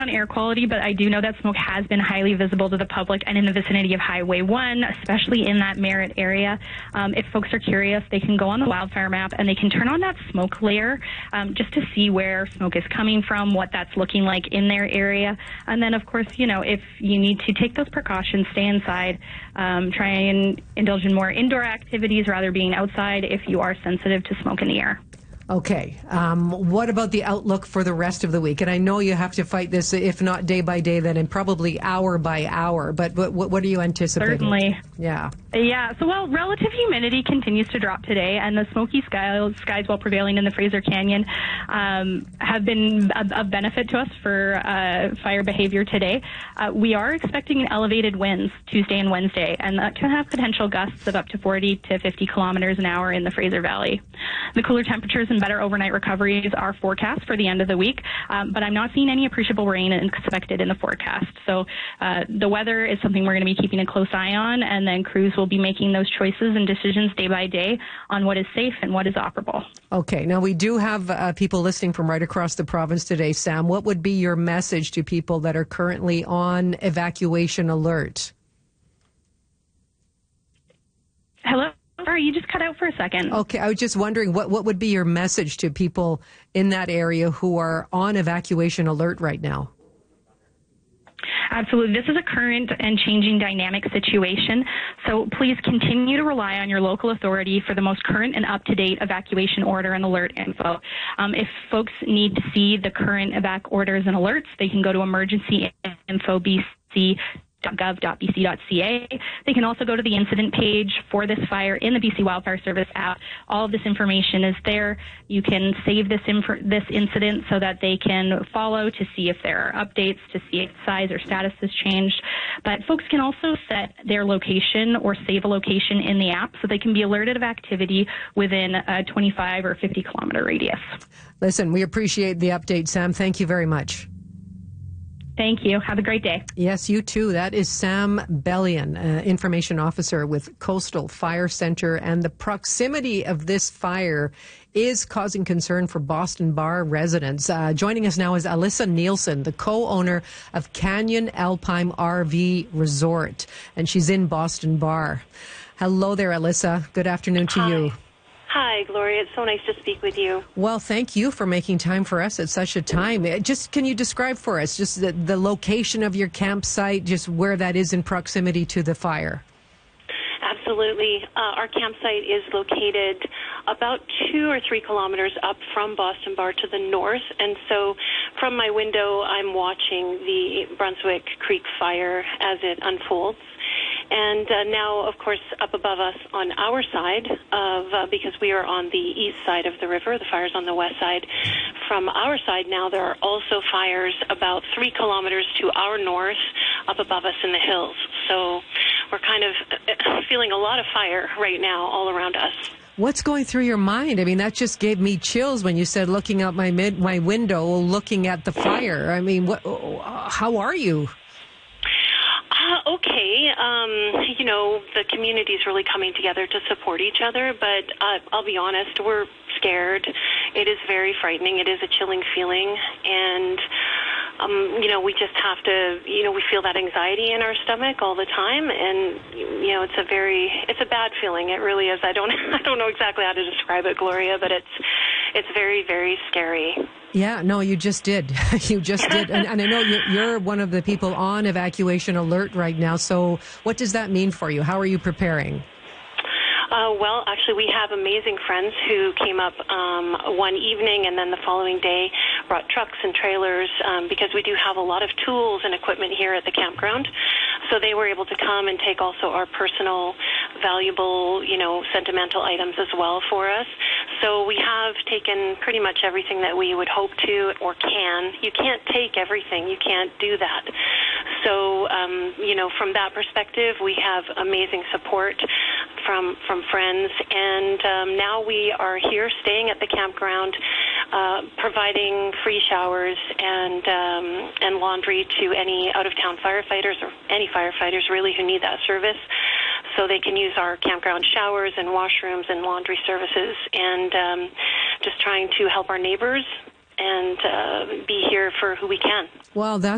on air quality, but I do know that smoke has been highly visible to the public and in the vicinity of Highway 1, especially in that Merritt area. If folks are curious, they can go on the wildfire map and they can turn on that smoke layer just to see where smoke is coming from, what that's looking like in their area. And then, of course, if you need to take those precautions, stay inside, try and indulge in more indoor activities rather being outside if you are sensitive to smoke in the air. Okay. What about the outlook for the rest of the week? And I know you have to fight this, if not day by day, then and probably hour by hour. But what are you anticipating? Certainly. Yeah. Yeah. So, relative humidity continues to drop today, and the smoky skies while prevailing in the Fraser Canyon have been of benefit to us for fire behavior today. We are expecting elevated winds Tuesday and Wednesday, and that can have potential gusts of up to 40 to 50 kilometers an hour in the Fraser Valley. The cooler temperatures and better overnight recoveries are forecast for the end of the week, but I'm not seeing any appreciable rain expected in the forecast. So the weather is something we're going to be keeping a close eye on, and then crews will be making those choices and decisions day by day on what is safe and what is operable. Okay. Now, we do have people listening from right across the province today. Sam, what would be your message to people that are currently on evacuation alert? Hello? Sorry, you just cut out for a second. Okay, I was just wondering, what would be your message to people in that area who are on evacuation alert right now? Absolutely. This is a current and changing dynamic situation, so please continue to rely on your local authority for the most current and up-to-date evacuation order and alert info. If folks need to see the current evac orders and alerts, they can go to Emergency Info BC .gov.bc.ca. They can also go to the incident page for this fire in the BC Wildfire Service app. All of this information is there. You can save this incident so that they can follow to see if there are updates, to see if size or status has changed. But folks can also set their location or save a location in the app so they can be alerted of activity within a 25 or 50 kilometer radius. Listen, we appreciate the update, Sam. Thank you very much. Thank you. Have a great day. Yes, you too. That is Sam Bellion, Information Officer with Coastal Fire Center. And the proximity of this fire is causing concern for Boston Bar residents. Joining us now is Alyssa Nielsen, the co-owner of Canyon Alpine RV Resort. And she's in Boston Bar. Hello there, Alyssa. Good afternoon to you. Hi, Gloria. It's so nice to speak with you. Well, thank you for making time for us at such a time. Just can you describe for us just the location of your campsite, just where that is in proximity to the fire? Absolutely. Our campsite is located about 2 or 3 kilometers up from Boston Bar to the north. And so from my window, I'm watching the Brunswick Creek fire as it unfolds. And now, of course, up above us on our side because we are on the east side of the river, the fire's on the west side. From our side now, there are also fires about 3 kilometers to our north up above us in the hills. So we're kind of feeling a lot of fire right now all around us. What's going through your mind? I mean, that just gave me chills when you said looking out my window, looking at the fire. I mean, how are you? Okay. The community is really coming together to support each other, but I'll be honest, we're scared. It is very frightening. It is a chilling feeling, and we just have to, we feel that anxiety in our stomach all the time, and it's a bad feeling. It really is. I don't know exactly how to describe it, Gloria, but it's very, very scary. Yeah, no, you just did. You just did. And I know you're one of the people on evacuation alert right now. So what does that mean for you? How are you preparing? Well, actually, we have amazing friends who came up one evening and then the following day brought trucks and trailers because we do have a lot of tools and equipment here at the campground. So they were able to come and take also our personal, valuable, sentimental items as well for us. So we have taken pretty much everything that we would hope to or can. You can't take everything. You can't do that. So, from that perspective, we have amazing support from friends. And now we are here staying at the campground, providing free showers and laundry to any out-of-town firefighters or any firefighters really who need that service. So they can use our campground showers and washrooms and laundry services, and just trying to help our neighbors and be here for who we can. Well, that's